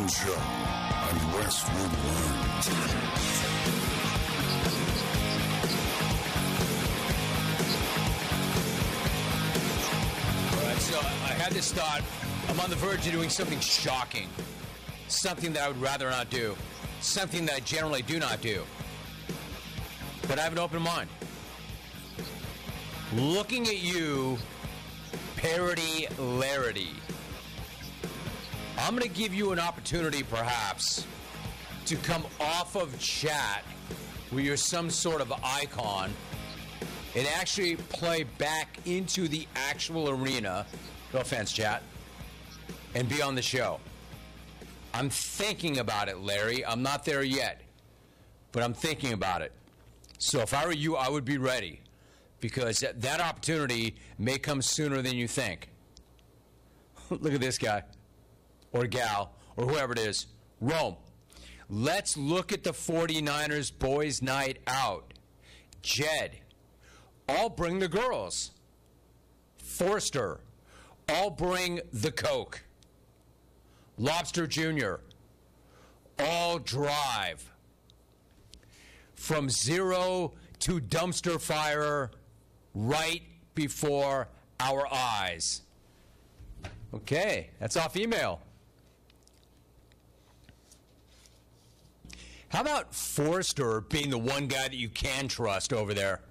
Show on Westwood One. So I had this thought. I'm on the verge of doing something shocking. Something that I would rather not do. Something that I generally do not do. But I have an open mind. Looking at you, Parody Larity. I'm going to give you an opportunity, perhaps, to come off of chat where you're some sort of icon and actually play back into the actual arena, no offense, chat, and be on the show. I'm thinking about it, Larry. I'm not there yet, but I'm thinking about it. So if I were you, I would be ready, because that opportunity may come sooner than you think. Look at this guy, or gal, or whoever it is. Rome. Let's look at the 49ers boys' night out. Jed. I'll bring the girls. Forster. I'll bring the Coke. Lobster Jr. I'll drive. From zero to dumpster fire right before our eyes. Okay, that's off email. How about Forster being the one guy that you can trust over there?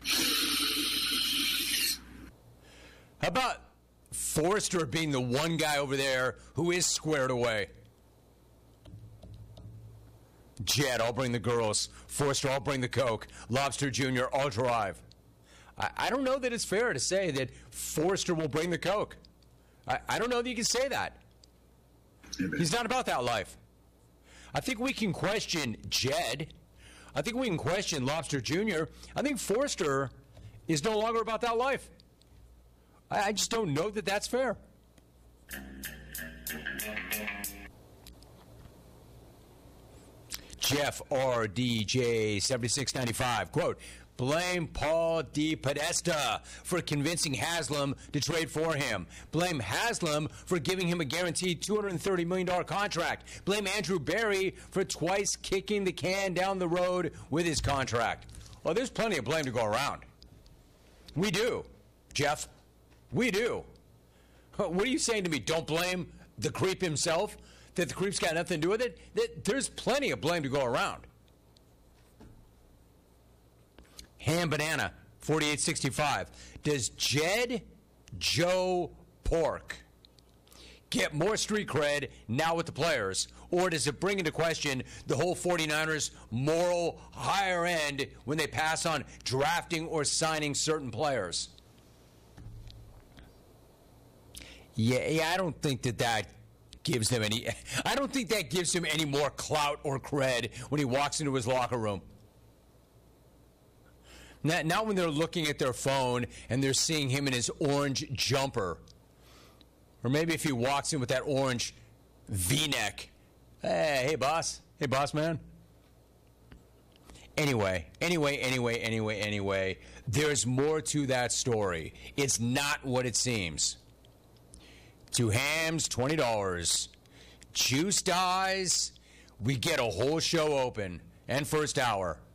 How about Forster being the one guy over there who is squared away? Jed, I'll bring the girls. Forster, I'll bring the Coke. Lobster Jr., I'll drive. I don't know that it's fair to say that Forster will bring the Coke. I don't know that you can say that. He's not about that life. I think we can question Jed. I think we can question Lobster Jr. I think Forster is no longer about that life. I just don't know that that's fair. Jeff RDJ 7695, quote, blame Paul DePodesta for convincing Haslam to trade for him. Blame Haslam for giving him a guaranteed $230 million contract. Blame Andrew Berry for twice kicking the can down the road with his contract. Well, there's plenty of blame to go around. We do, Jeff. We do. What are you saying to me? Don't blame the creep himself? That the creep's got nothing to do with it? There's plenty of blame to go around. Ham Banana, 4865. Does Jed Joe Pork get more street cred now with the players? Or does it bring into question the whole 49ers moral higher end when they pass on drafting or signing certain players? Yeah, I don't think that gives them any. I don't think that gives him any more clout or cred when he walks into his locker room. Now when they're looking at their phone and they're seeing him in his orange jumper, or maybe if he walks in with that orange V-neck, hey boss man. Anyway, there's more to that story. It's not what it seems. 2 hams, $20. Juice dies, we get a whole show open and first hour.